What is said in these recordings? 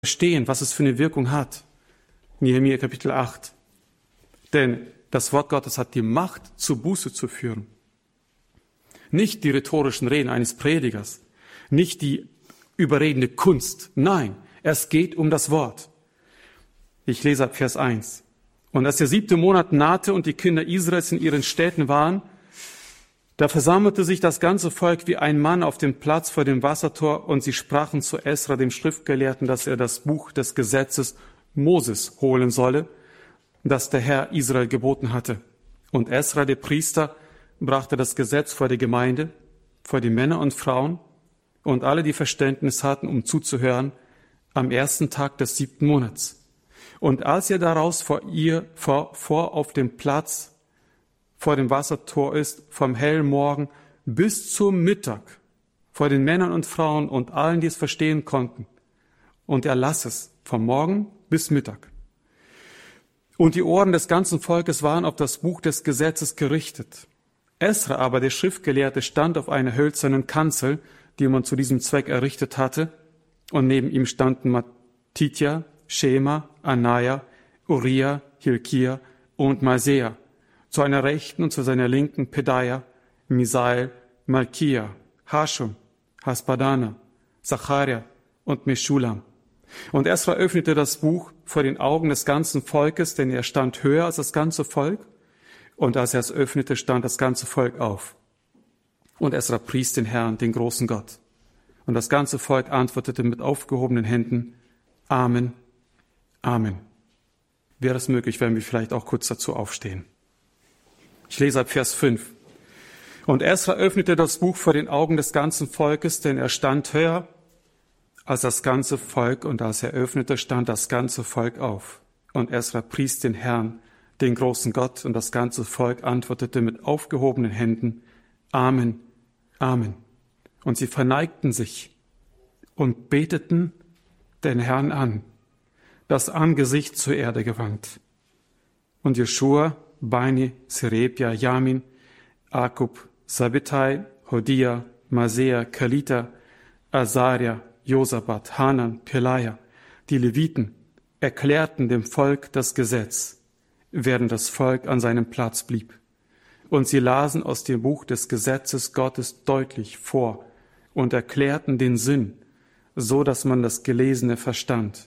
verstehen, was es für eine Wirkung hat. Nehemia Kapitel 8. Denn das Wort Gottes hat die Macht, zur Buße zu führen. Nicht die rhetorischen Reden eines Predigers, nicht die überredende Kunst. Nein, es geht um das Wort. Ich lese ab Vers 1. Und als der 7. Monat nahte und die Kinder Israels in ihren Städten waren, da versammelte sich das ganze Volk wie ein Mann auf dem Platz vor dem Wassertor, und sie sprachen zu Esra, dem Schriftgelehrten, dass er das Buch des Gesetzes Moses holen solle, das der Herr Israel geboten hatte. Und Esra, der Priester, brachte das Gesetz vor die Gemeinde, vor die Männer und Frauen und alle, die Verständnis hatten, um zuzuhören, am 1. Tag des 7. Monats. Und als er daraus vor auf dem Platz vor dem Wassertor ist, vom hellen Morgen bis zum Mittag, vor den Männern und Frauen und allen, die es verstehen konnten, und er las es vom Morgen bis Mittag. Und die Ohren des ganzen Volkes waren auf das Buch des Gesetzes gerichtet. Esra aber, der Schriftgelehrte, stand auf einer hölzernen Kanzel, die man zu diesem Zweck errichtet hatte, und neben ihm standen Matithia, Schema, Anaja, Uriah, Hilkia und Maasea, zu einer Rechten und zu seiner Linken Pedaia, Misael, Malkia, Hashum, Hasbadana, Zacharia und Meschulam. Und Esra öffnete das Buch vor den Augen des ganzen Volkes, denn er stand höher als das ganze Volk. Und als er es öffnete, stand das ganze Volk auf. Und Esra pries den Herrn, den großen Gott. Und das ganze Volk antwortete mit aufgehobenen Händen, Amen, Amen. Wäre es möglich, wenn wir vielleicht auch kurz dazu aufstehen. Ich lese ab Vers 5. Und Esra öffnete das Buch vor den Augen des ganzen Volkes, denn er stand höher als das ganze Volk, und als er öffnete, stand das ganze Volk auf. Und Esra pries den Herrn, den großen Gott, und das ganze Volk antwortete mit aufgehobenen Händen, Amen, Amen. Und sie verneigten sich und beteten den Herrn an, das Angesicht zur Erde gewandt. Und Jeschua, Bani, Serebia, Jamin, Akub, Sabbetai, Hodia, Maasea, Kalita, Asaria, Josabat, Hanan, Pelaja, die Leviten, erklärten dem Volk das Gesetz, während das Volk an seinem Platz blieb. Und sie lasen aus dem Buch des Gesetzes Gottes deutlich vor und erklärten den Sinn, so dass man das Gelesene verstand.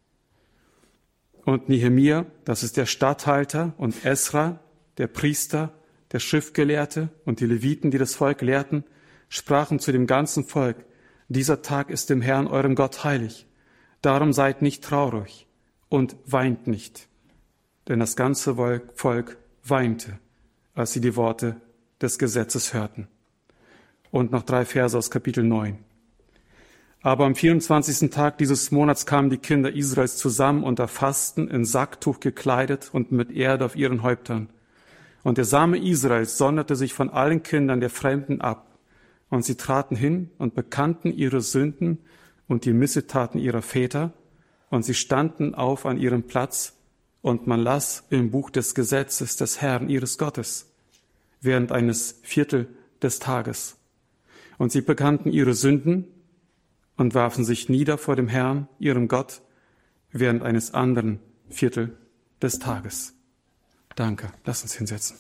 Und Nehemia, das ist der Statthalter, und Esra, der Priester, der Schriftgelehrte, und die Leviten, die das Volk lehrten, sprachen zu dem ganzen Volk, dieser Tag ist dem Herrn, eurem Gott, heilig. Darum seid nicht traurig und weint nicht. Denn das ganze Volk weinte, als sie die Worte des Gesetzes hörten. Und noch 3 Verse aus Kapitel 9. Aber am 24. Tag dieses Monats kamen die Kinder Israels zusammen unter Fasten, in Sacktuch gekleidet und mit Erde auf ihren Häuptern. Und der Same Israels sonderte sich von allen Kindern der Fremden ab. Und sie traten hin und bekannten ihre Sünden und die Missetaten ihrer Väter. Und sie standen auf an ihrem Platz, und man las im Buch des Gesetzes des Herrn ihres Gottes während eines Viertel des Tages. Und sie bekannten ihre Sünden und warfen sich nieder vor dem Herrn, ihrem Gott, während eines anderen Viertel des Tages. Danke. Lass uns hinsetzen.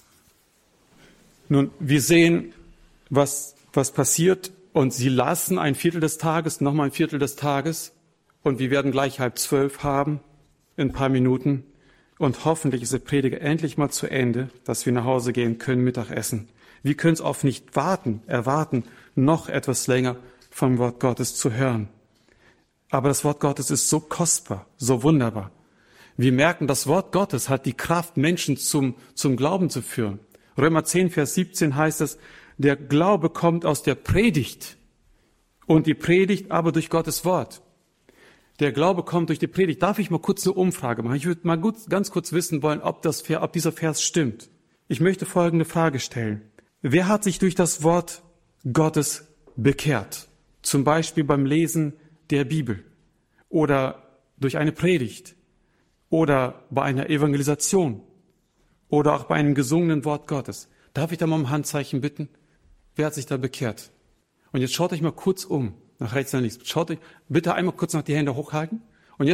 Nun, wir sehen, was passiert, und sie lassen ein Viertel des Tages, nochmal ein Viertel des Tages, und wir werden gleich 11:30 haben, in ein paar Minuten, und hoffentlich ist der Prediger endlich mal zu Ende, dass wir nach Hause gehen können, Mittagessen. Wir können es oft nicht erwarten, noch etwas länger vom Wort Gottes zu hören. Aber das Wort Gottes ist so kostbar, so wunderbar. Wir merken, das Wort Gottes hat die Kraft, Menschen zum Glauben zu führen. Römer 10, Vers 17 heißt es, der Glaube kommt aus der Predigt und die Predigt aber durch Gottes Wort. Der Glaube kommt durch die Predigt. Darf ich mal kurz eine Umfrage machen? Ich würde mal ganz kurz wissen wollen, ob dieser Vers stimmt. Ich möchte folgende Frage stellen. Wer hat sich durch das Wort Gottes bekehrt? Zum Beispiel beim Lesen der Bibel oder durch eine Predigt oder bei einer Evangelisation oder auch bei einem gesungenen Wort Gottes. Darf ich da mal um Handzeichen bitten? Wer hat sich da bekehrt? Und jetzt schaut euch mal kurz um, nach rechts, nach links. Schaut euch bitte einmal kurz nach die Hände hochhalten.